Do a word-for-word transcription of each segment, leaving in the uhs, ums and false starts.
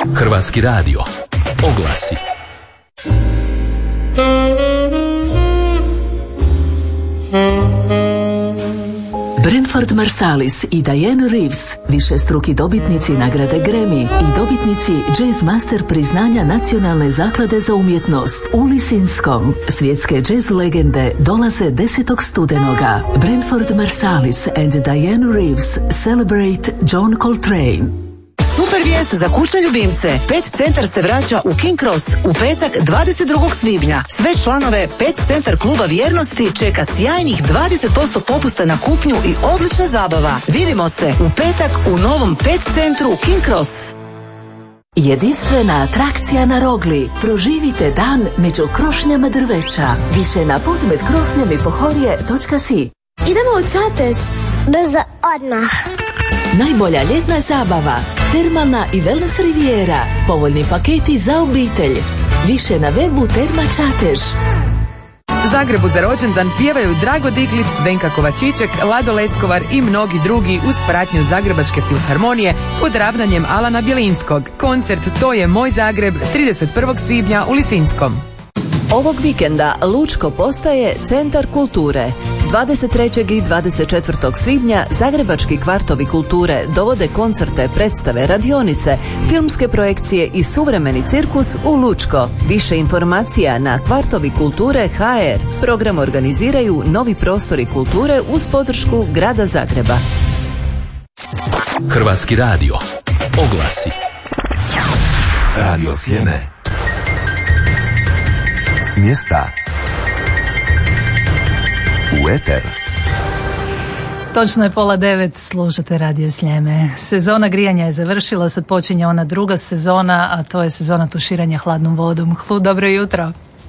Hrvatski radio. Oglasi. Branford Marsalis i Diane Reeves, višestruki dobitnici nagrade Grammy i dobitnici Jazz Master priznanja Nacionalne zaklade za umjetnost u Lisinskom, svjetske jazz legende dolaze desetog studenoga. Branford Marsalis and Diane Reeves celebrate John Coltrane. Super vijest za kućne ljubimce. Pet Centar se vraća u King Cross u petak dvadeset drugog svibnja. Sve članove Pet Centar kluba vjernosti čeka sjajnih dvadeset posto popusta na kupnju i odlična zabava. Vidimo se u petak u novom Pet Centru King Cross. Jedinstvena atrakcija na Rogli. Proživite dan među krošnjama drveća. Više na putmed krošnjam i pohorje točka si. Idemo u Čatež. Brzo, odmah. Najbolja ljetna zabava, termalna i wellness rivijera, povoljni paketi za obitelj. Više na webu Terma Čatež. Zagrebu za rođendan pjevaju Drago Diglić, Zdenka Kovačiček, Lado Leskovar i mnogi drugi uz pratnju Zagrebačke filharmonije pod ravnanjem Alana Bjelinskog. Koncert To je moj Zagreb trideset prvog svibnja u Lisinskom. Ovog vikenda Lučko postaje centar kulture. dvadeset trećeg i dvadeset četvrtog svibnja Zagrebački kvartovi kulture dovode koncerte, predstave, radionice, filmske projekcije i suvremeni cirkus u Lučko. Više informacija na kvartovi kulture točka ha er. Program organiziraju Novi prostori kulture uz podršku Grada Zagreba. Hrvatski radio. Oglasi. Radio Sjene. S mjesta u eter. Točno je pola devet, slušate Radio Sljeme. Sezona grijanja je završila, sad počinje ona druga sezona, a to je sezona tuširanja hladnom vodom. Hlu, dobro jutro.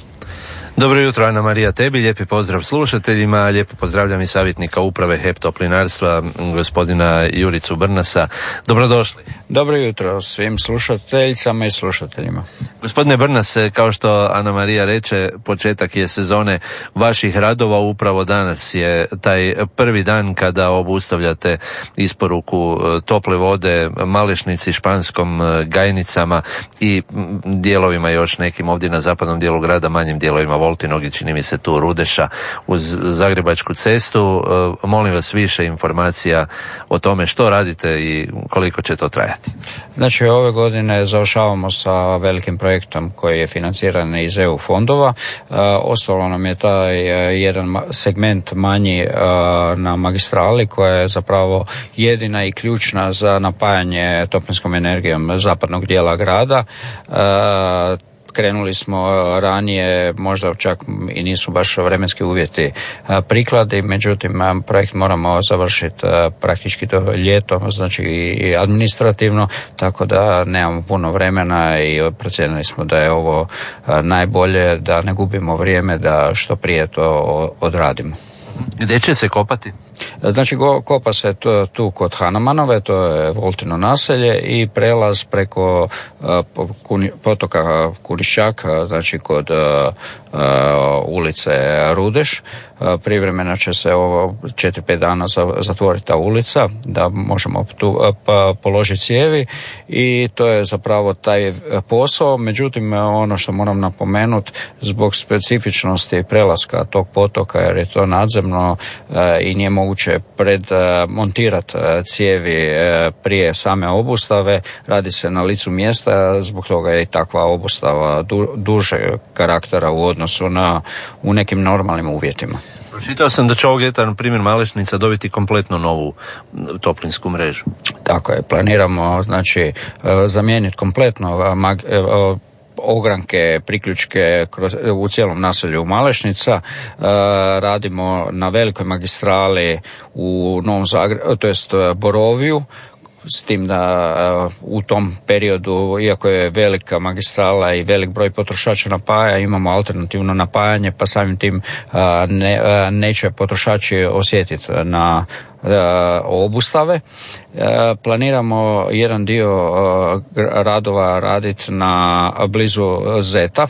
Dobro jutro, Ana Marija, tebi, lijepi pozdrav slušateljima, lijepo pozdravljam i savjetnika uprave H E P Toplinarstva, gospodina Juricu Brnasa. Dobrodošli. Dobro jutro svim slušateljicama i slušateljima. Gospodine Brnas, kao što Ana Marija reče, početak je sezone vaših radova, upravo danas je taj prvi dan kada obustavljate isporuku tople vode Malešnici, Španskom, Gajnicama i dijelovima još nekim ovdje na zapadnom dijelu grada, manjim dijelovima Voltinog, čini mi se tu Rudeša uz Zagrebačku cestu. Molim vas više informacija o tome što radite i koliko će to trajati. Znači, ove godine završavamo sa velikim projektom koji je financiran iz E U fondova. E, ostalo nam je taj jedan segment manji e, na magistrali koja je zapravo jedina i ključna za napajanje toplinskom energijom zapadnog dijela grada. E, Krenuli smo ranije, možda čak i nisu baš vremenski uvjeti prikladi, međutim projekt moramo završiti praktički do ljetom, znači i administrativno, tako da nemamo puno vremena i procijenili smo da je ovo najbolje, da ne gubimo vrijeme, da što prije to odradimo. Gdje će se kopati? Znači, go, kopa se to, tu kod Hanamanove, to je Voltino naselje, i prelaz preko uh, kuni, potoka Kunišćaka, znači kod uh, uh, ulice Rudeš. Uh, privremeno će se ovo četiri pet dana zatvoriti ta ulica, da možemo tu uh, pa, položiti cijevi, i to je zapravo taj posao. Međutim, ono što moram napomenuti, zbog specifičnosti prelaska tog potoka, jer je to nadzemno uh, i nije moguće pred montirati cijevi prije same obustave, radi se na licu mjesta, zbog toga je i takva obustava du, duže karaktera u odnosu na u nekim normalnim uvjetima. Pročitao sam da će ovog ljeta, na primjer, Malešnica dobiti kompletno novu toplinsku mrežu. Tako je, planiramo znači zamijeniti kompletno mag, ogranke, priključke kroz, u cijelom naselju Malešnica. E, radimo na velikoj magistrali u Novom Zagrebu, to jest Boroviju, s tim da u tom periodu, iako je velika magistrala i velik broj potrošača napaja, imamo alternativno napajanje, pa samim tim ne, neće potrošači osjetiti na obustave. Planiramo jedan dio radova raditi na blizu Zeta.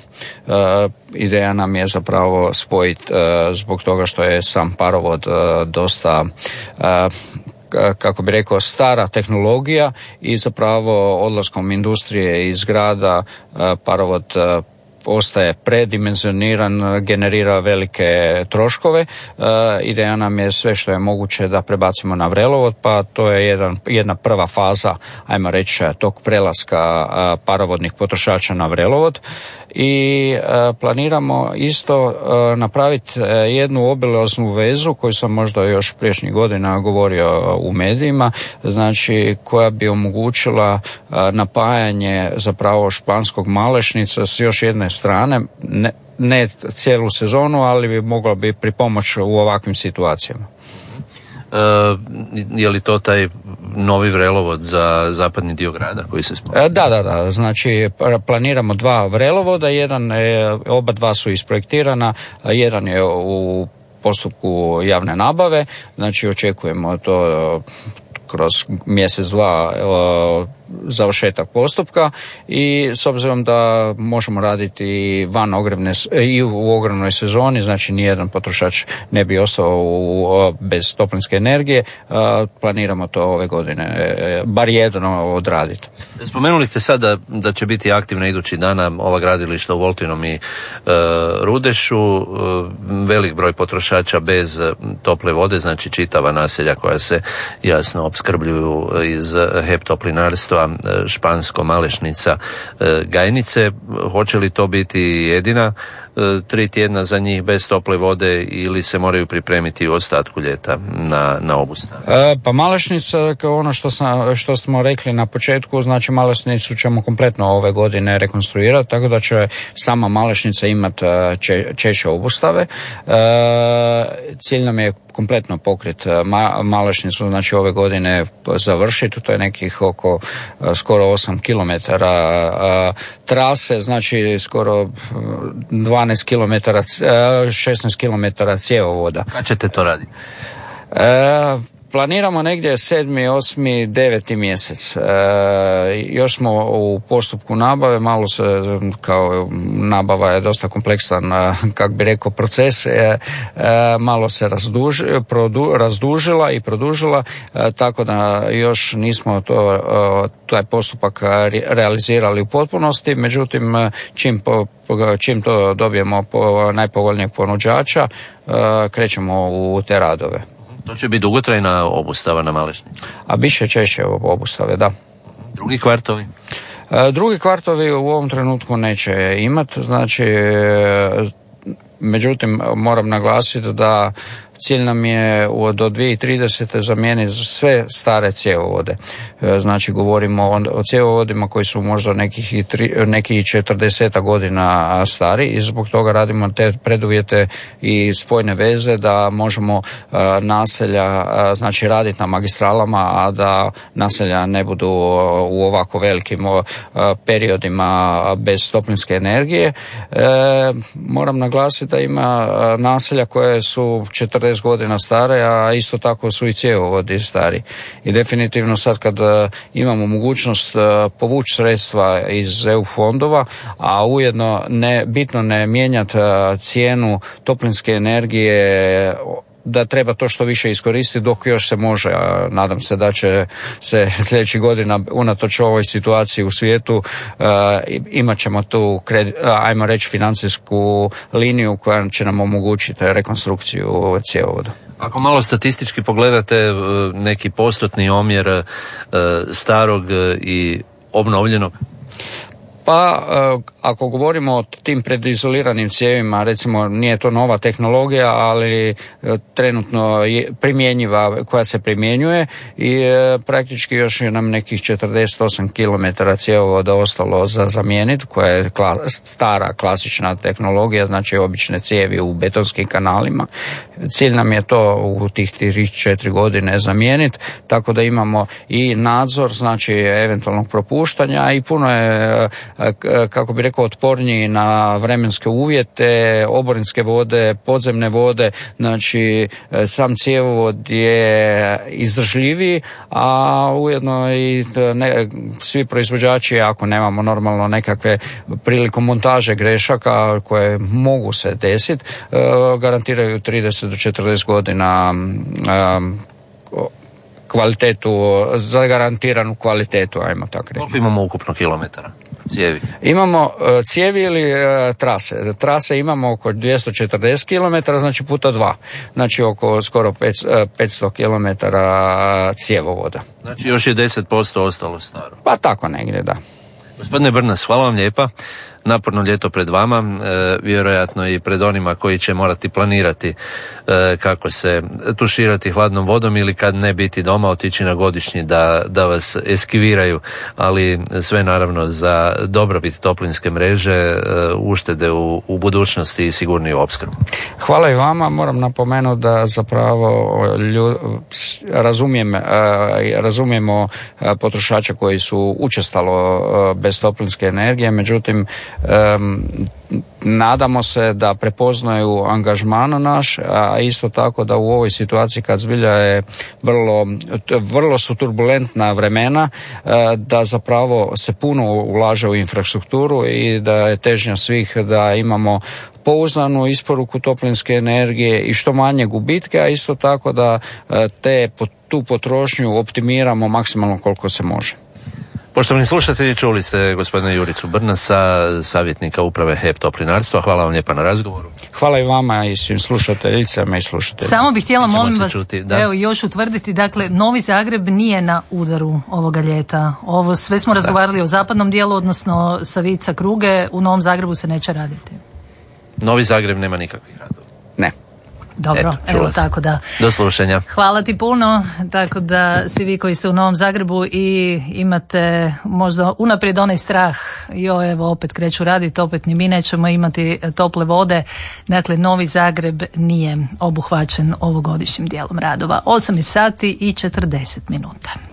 Ideja nam je zapravo spojiti, zbog toga što je sam parovod dosta kako bi rekao, stara tehnologija i zapravo odlaskom industrije iz grada parovod postaje predimenzioniran, generira velike troškove. E, ideja nam je sve što je moguće da prebacimo na vrelovod, pa to je jedan, jedna prva faza, ajmo reći, tog prelaska a, parovodnih potrošača na vrelovod. I e, planiramo isto e, napraviti e, jednu obilaznu vezu koju sam možda još prijašnjih godina govorio u medijima, znači koja bi omogućila e, napajanje zapravo Španskog Malešnica s još jedne strane, ne, ne cijelu sezonu, ali bi mogla bi pripomoć u ovakvim situacijama. E, je li to taj novi vrelovod za zapadni dio grada koji se spominje? Da, da, da. Znači planiramo dva vrelovoda, jedan je, oba dva su isprojektirana, jedan je u postupku javne nabave, znači očekujemo to kroz mjesec, dva završetak postupka i s obzirom da možemo raditi van ogrevne i u ogrevnoj sezoni, znači nijedan potrošač ne bi ostao u, bez toplinske energije, planiramo to ove godine bar jedno odraditi. Spomenuli ste sad da, da će biti aktivna idući dana ova gradilišta u Voltinom i e, Rudešu, e, velik broj potrošača bez tople vode, znači čitava naselja koja se jasno opskrbljuju iz H E P toplinarstva, Špansko, Malešnica, Gajnice. Hoće li to biti jedina tri tjedna za njih bez tople vode ili se moraju pripremiti u ostatku ljeta na, na obustavu? E, pa Malešnica, kao ono što, sam, što smo rekli na početku, znači Malešnicu ćemo kompletno ove godine rekonstruirati, tako da će sama Malešnica imati če, češće obustave. E, cilj nam je kompletno pokrit ma, Malešnicu, znači ove godine završiti, to je nekih oko skoro osam kilometara a, trase, znači skoro dvanaest kilometara, šesnaest kilometara cjevovoda. Kad ćete to raditi? E, Planiramo negdje sedmi, osmi, deveti mjesec. E, još smo u postupku nabave, malo se, kao nabava je dosta kompleksan, kako bi rekao, proces, e, e, malo se razduž, produ, razdužila i produžila, e, tako da još nismo to, e, taj postupak realizirali u potpunosti, međutim, čim, po, čim to dobijemo po najpovoljnijeg ponuđača, e, krećemo u te radove. To će biti dugotrajna obustava na Malešnici? A bit će češće obustave, da. Drugi kvartovi? E, drugi kvartovi u ovom trenutku neće imati, znači, e, međutim, moram naglasiti da cilj nam je do dvije tisuće tridesete zamijeniti sve stare cjevovode. Znači govorimo o cjevovodima koji su možda nekih, i tri, nekih četrdeset godina stari i zbog toga radimo te preduvjete i spojne veze da možemo naselja, znači raditi na magistralama, a da naselja ne budu u ovako velikim periodima bez toplinske energije. E, moram naglasiti da ima naselja koje su četrdeset godina stare, a isto tako su i cjevovodi stari. I definitivno sad kad imamo mogućnost povući sredstva iz E U fondova, a ujedno ne, bitno ne mijenjati cijenu toplinske energije, da treba to što više iskoristiti dok još se može, a nadam se da će se sljedećih godina unatoč ovoj situaciji u svijetu uh, imat ćemo tu kredi, ajmo reći financijsku liniju koja će nam omogućiti rekonstrukciju cjevovoda. Ako malo statistički pogledate neki postotni omjer uh, starog i obnovljenog? Pa, ako govorimo o tim predizoliranim cijevima, recimo nije to nova tehnologija, ali trenutno je primjenjiva, koja se primjenjuje i praktički još je nam nekih četrdeset osam kilometara cjevovoda ostalo za zamijeniti, koja je kla, stara klasična tehnologija, znači obične cijevi u betonskim kanalima. Cilj nam je to u tih tri četiri godine zamijeniti, tako da imamo i nadzor, znači eventualnog propuštanja i puno je, kako bi rekao, otporniji na vremenske uvjete, oborinske vode, podzemne vode, znači sam cjevovod je izdržljiviji, a ujedno i ne, svi proizvođači, ako nemamo normalno nekakve prilikom montaže grešaka koje mogu se desiti, garantiraju trideset do četrdeset godina kvalitetu, zagarantiranu kvalitetu, ajmo tako reći. Koliko imamo ukupno kilometara cijevi? Imamo uh, cijevi ili uh, trase. Trase imamo oko dvjesto četrdeset kilometara, znači puta dva. Znači oko skoro petsto kilometara cijevovoda. Znači još je deset posto ostalo staro. Pa tako negdje, da. Gospodine Brnas, hvala vam lijepa. Naporno ljeto pred vama, e, vjerojatno i pred onima koji će morati planirati e, kako se tuširati hladnom vodom ili kad ne biti doma, otići na godišnji da, da vas eskiviraju, ali sve naravno za dobrobit toplinske mreže, e, uštede u, u budućnosti i sigurniju opskrbu. Hvala i vama, moram napomenuti da zapravo ljud, razumijem, e, razumijemo potrošača koji su učestalo bez toplinske energije, međutim Um, nadamo se da prepoznaju angažman naš, a isto tako da u ovoj situaciji kad zbilja je vrlo, vrlo su turbulentna vremena, da zapravo se puno ulaže u infrastrukturu i da je težnja svih da imamo pouzdanu isporuku toplinske energije i što manje gubitke, a isto tako da te, tu potrošnju optimiramo maksimalno koliko se može. Poštovani slušatelji, čuli ste gospodina Juricu Brnasa, savjetnika uprave H E P Toplinarstva. Hvala vam lijepa na razgovoru. Hvala i vama i svim slušateljicama i slušateljima. Samo bih htjela, molim vas, čuti, evo, još utvrditi, dakle, Novi Zagreb nije na udaru ovoga ljeta. Ovo sve smo razgovarali da. o zapadnom dijelu, odnosno Savica Kruge, u Novom Zagrebu se neće raditi. Novi Zagreb nema nikakvih radova. Ne. Dobro, Eto, evo tako da. Do slušanja. Hvala ti puno, tako da svi vi koji ste u Novom Zagrebu i imate možda unaprijed onaj strah, jo evo opet kreću raditi, opet ni mi nećemo imati tople vode, dakle Novi Zagreb nije obuhvaćen ovogodišnjim dijelom radova. osam sati i četrdeset minuta.